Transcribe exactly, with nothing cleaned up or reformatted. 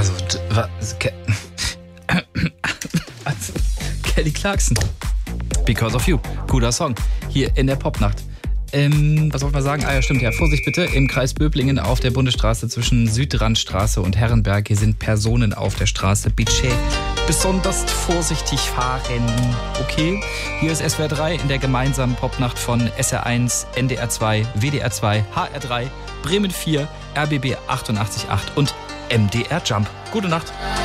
Also, was, Ke- Kelly Clarkson. Because of You. Cooler Song. Hier in der Popnacht. Ähm, was soll man sagen? Ah ja, stimmt. Ja, Vorsicht bitte. Im Kreis Böblingen auf der Bundesstraße zwischen Südrandstraße und Herrenberg. Hier sind Personen auf der Straße. Bitte besonders vorsichtig fahren. Okay? Hier ist S W R drei in der gemeinsamen Popnacht von S R eins, N D R zwei, W D R zwei, H R drei, Bremen vier, R B B achtundachtzig Komma acht und M D R Jump. Gute Nacht.